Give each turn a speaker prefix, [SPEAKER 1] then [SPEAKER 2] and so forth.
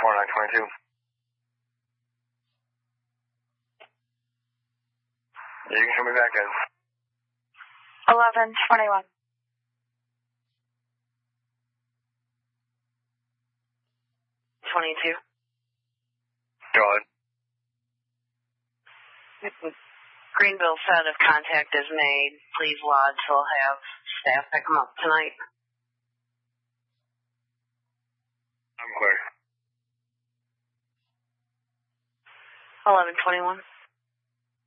[SPEAKER 1] 922. You can show me back in.
[SPEAKER 2] 1121. 22.
[SPEAKER 1] Go ahead.
[SPEAKER 2] Greenville said if contact is made, please lodge. We'll have staff pick them up tonight.
[SPEAKER 1] I'm clear.
[SPEAKER 2] 1121.